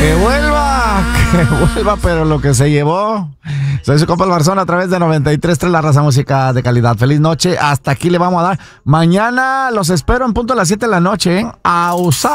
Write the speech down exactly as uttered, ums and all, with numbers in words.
Que vuelva, que vuelva, pero lo que se llevó. Soy su compa el Barzón a través de noventa y tres punto tres, La Raza, música de calidad. Feliz noche, hasta aquí le vamos a dar. Mañana los espero en punto a las siete de la noche, ¿eh? A usar.